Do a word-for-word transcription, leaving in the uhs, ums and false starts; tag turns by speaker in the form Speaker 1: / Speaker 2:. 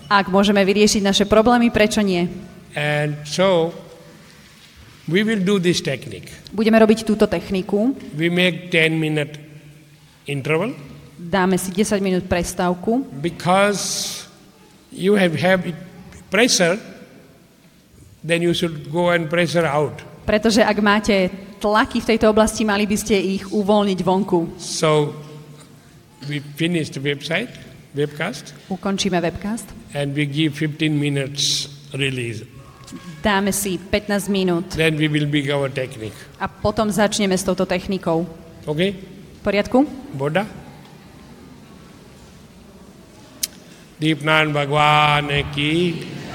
Speaker 1: Ak môžeme vyriešiť naše problémy, prečo nie?
Speaker 2: And so we will do this technique.
Speaker 1: Budeme robiť túto techniku.
Speaker 2: We make ten minute interval.
Speaker 1: Dáme si desať minút prestávku.
Speaker 2: Because you have, have pressure, then you should go and pressure out.
Speaker 1: Pretože ak máte tlaky v tejto oblasti, mali by ste ich uvoľniť vonku.
Speaker 2: So we finish the website, webcast.
Speaker 1: Ukončíme webcast.
Speaker 2: And we give fifteen minutes release.
Speaker 1: Dáme si pätnásť minút.
Speaker 2: Then we will begin our technique.
Speaker 1: A potom začneme s touto technikou.
Speaker 2: Okay?
Speaker 1: V poriadku?
Speaker 2: Boda? Deepnarayan भगवान की